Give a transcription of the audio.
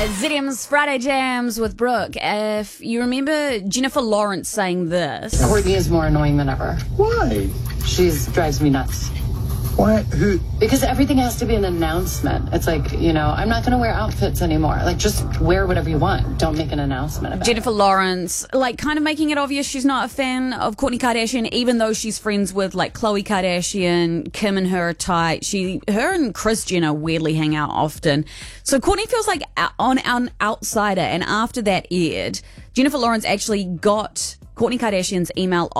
ZM's Friday Jams with Brooke. If you remember Jennifer Lawrence saying this. Courtney is more annoying than ever. Why? She drives me nuts. Why? Who? Because everything has to be an announcement. It's like, I'm not going to wear outfits anymore. Like, just wear whatever you want. Don't make an announcement about Jennifer it. Lawrence, kind of making it obvious she's not a fan of Kourtney Kardashian, even though she's friends with, Khloe Kardashian. Kim and her are tight. Her and Kris Jenner weirdly hang out often. So Kourtney feels like an outsider. And after that aired, Jennifer Lawrence actually got Kourtney Kardashian's email